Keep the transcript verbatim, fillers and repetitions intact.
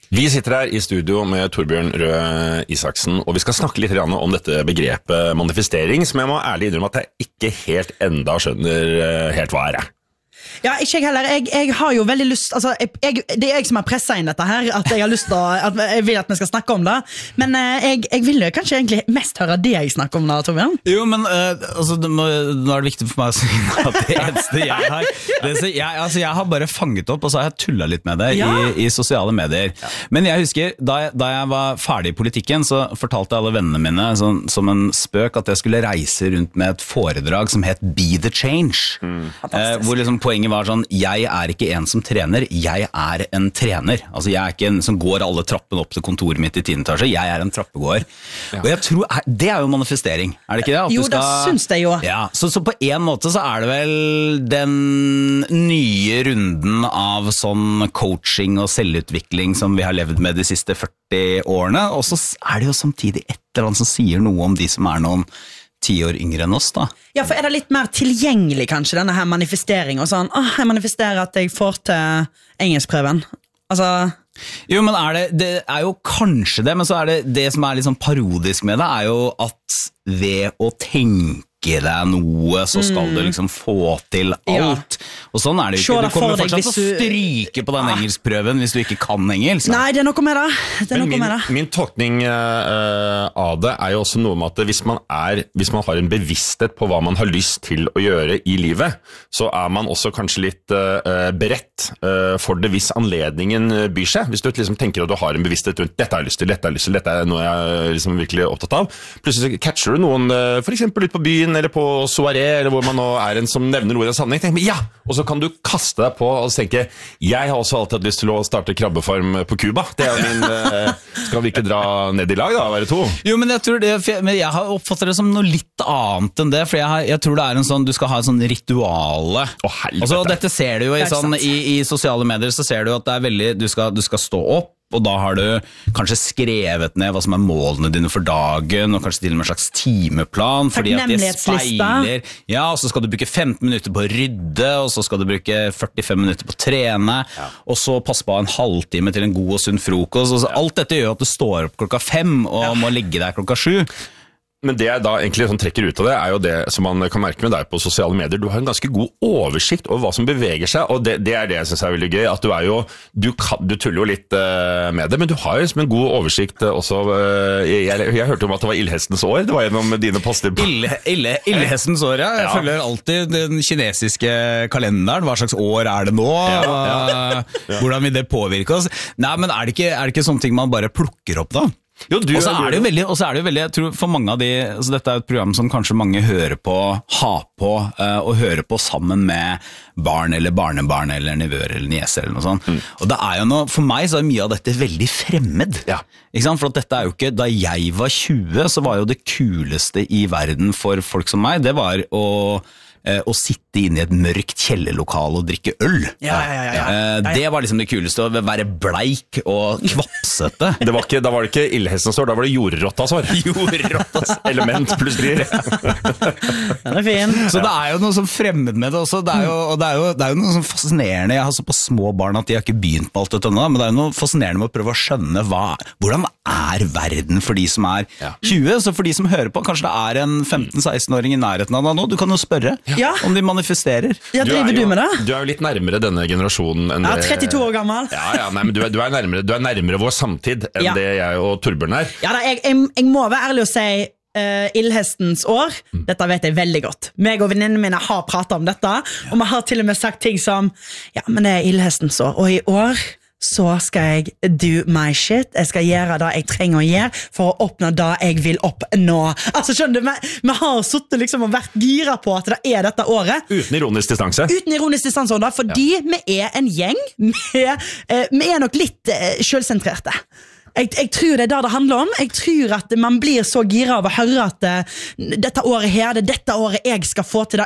Vi sitter her i studio med Torbjørn Røe Isaksen, og vi skal snakke litt om dette begrepet manifestering, som jeg må ærlig innrømme at jeg ikke helt enda skjønner helt hva er. Ja, ikke jeg heller. Jeg, jeg har jo veldig lyst, altså, jeg, jeg, det er jeg som har presset inn dette her, at jeg har lyst til å, at jeg vil at vi skal snakke om det, men eh, jeg, jeg vil jo kanskje egentlig mest høre det jeg snakker om da, Torbjørn. Jo, men uh, altså, det må, nå er det viktig for meg å si at det eneste jeg har, det, så jeg, altså, jeg har bare fanget opp, og så har jeg tullet litt med det ja. i, i sosiale medier. Ja. Men jeg husker, da jeg, da jeg var ferdig i politikken, så fortalte alle vennene mine så, som en spøk at jeg skulle reise rundt med et foredrag som het Be the Change, mm. uh, hvor liksom poenget var sånn, jeg er ikke en som trener, jeg er en trener. Altså jeg er ikke en som går alle trappene opp til kontoret mitt i tiende etasje, jeg er en trappegåer. Ja. Og jeg tror, det er jo manifestering, er det ikke det? At jo, skal, det syns det jo. Ja, så, så på en måte så er det vel den nye runden av sånn coaching og selvutvikling som vi har levd med de siste førti årene, og så er det jo samtidig et eller annet som sier noe om de som er noen ti år yngre enn oss da. Ja, for er det litt mer tilgjengelig kanskje, denne her manifestering og sånn, åh, jeg manifesterer at jeg får til engelskprøven. Altså... Jo, men er det, det er jo kanskje det, men så er det, det som er litt sånn parodisk med det, er jo at ved å tenke deg noe, så skal mm. du liksom få til alt. Ja. Og sånn er det jo ikke. Du kommer fortsatt til å stryke på den engelskprøven hvis du ikke kan engelsk. Nei, det er noe med det. det, er noe min, med det. Min tolkning uh, av det er jo også noe med at hvis man, er, hvis man har en bevissthet på hva man har lyst til å gjøre i livet, så er man også kanskje litt uh, beredt uh, for det hvis anledningen byr seg. Hvis du liksom tenker at du har en bevissthet rundt dette har jeg lyst til, dette har jeg lyst til, dette er noe jeg er liksom virkelig opptatt av. Plutselig catcher du noen, uh, for eksempel ut på byen, eller på soiré, eller hvor man nå er en som nevner noe i en sammenheng, tenker, ja! Og så kan du kaste deg på og tenke, jeg har også alltid hatt lyst til å starte krabbefarm på Cuba. Det er min, uh, skal vi ikke dra ned i lag da, være to? Jo, men jeg tror det, men jeg har oppfattet det som noe litt annet enn det, for jeg, har, jeg tror det er en sånn, du skal ha en sånn rituale. Å, helvete. Altså, og dette ser du jo i, sånn, i, i sosiale medier, så ser du at det er veldig, du skal, du skal stå opp, og da har du kanskje skrevet ned hva som er målene dine for dagen, og kanskje til og med en slags timeplan, fordi at det speiler, ja, og så skal du bruke femten minutter på å rydde, og så skal du bruke førtifem minutter på å trene, ja. Og så passe på en halvtime til en god og sunn frokost, og så, alt dette gjør at du står opp klokka fem, og ja. Må legge deg klokka sju. Men det jeg da egentlig sånn trekker ut av det, er jo det som man kan merke med deg på sosiale medier. Du har en ganske god oversikt over hva som beveger seg, og det, det er det jeg synes er veldig gøy, at du er jo, du, kan, du tuller jo litt uh, med det, men du har jo som en god oversikt uh, også. Uh, jeg, jeg, jeg hørte om at det var ildhestens år, det var gjennom dine poster. Ille, ille, ildhestens år, ja. Jeg ja. Følger alltid den kinesiske kalenderen, hva slags år er det nå, ja, ja. Ja. Hvordan vil det påvirke oss? Nei, men er det ikke, er det ikke sånne ting man bare plukker opp da? Jo, og så er det jo veldig, og så er det jo veldig, jeg tror for mange av de, altså dette er et program som kanskje mange hører på, har på, uh, og hører på sammen med barn eller barnebarn eller nivøer eller nieser eller noe sånt. Mm. Og det er jo noe, for meg så er mye av dette veldig fremmed. Ja. Ikke sant? For at dette er jo ikke, da jeg var tjue, så var jo det kuleste i verden for folk som meg, det var å å sitte inne i et mørkt kjellerlokal og drikke øl. Ja, ja, ja, ja. Det var liksom det kuleste, å være bleik og kvapsete. Det var ikke, da var det ikke ildhestens år, da var det jordrottas år. Jordrottas element pluss gryr. Den er fin. Så det er jo noe som fremmed med det også, det er jo, og det er jo, det er jo noe som fascinerende. Jeg har så på små barn at de har ikke begynt på alt dette ennå, men det er jo noe fascinerende med å prøve å skjønne hva, hvordan er verden for de som er tjue, så for de som hører på, kanskje det er en femten-seksten-åring i nærheten av deg nå, du kan jo spørre. Ja. Om de manifesterer. Ja, driver du, jo, du med det? Du er jo litt nærmere denne generasjonen enn ja, det... trettito år gammel. Ja, ja, nei, men du er, du er, nærmere, du er nærmere vår samtid enn ja. Det jeg og Torbjørn er. Ja, da, jeg, jeg, jeg må være ærlig og si uh, ildhestens år, mm. dette vet jeg veldig godt. Meg og venninnene mine har pratet om dette, ja. Og vi har til og med sagt ting som, ja, men det er ildhestens år, og i år... så skal jeg do my shit. Jeg skal gjøre det jeg trenger å gjøre for å oppnå det jeg vil oppnå. Altså, skjønner du, vi, vi har suttet liksom og vært gira på at det er dette året. Uten ironisk distanse. Uten ironisk distanse, da, fordi ja. Vi er en gjeng. Vi, eh, vi er nok litt eh, selvsentrerte. Jeg, jeg tror det er det det handler om. Jeg tror at man blir så gira av å høre at uh, dette året her, det er dette året jeg skal få til det